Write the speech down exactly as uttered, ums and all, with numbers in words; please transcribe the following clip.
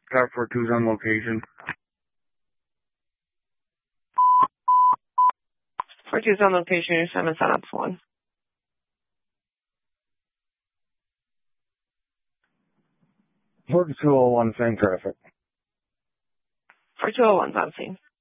Car four two's on location. four two's on location, your seven sign up for one. four two oh one, same traffic. four two oh one's on scene.